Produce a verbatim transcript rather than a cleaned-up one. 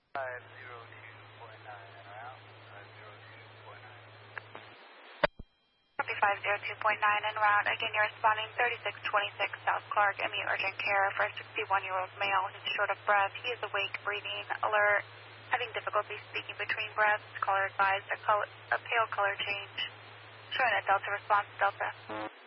five zero two four nine and route, five zero two four nine. Copy five zero two point nine en route. Again, you're responding thirty-six twenty-six South Clark, M U urgent care for a sixty-one-year-old male who's short of breath. He is awake, breathing, alert, having difficulty speaking between breaths. Caller advised a, color, a pale color change. Showing a Delta response, Delta.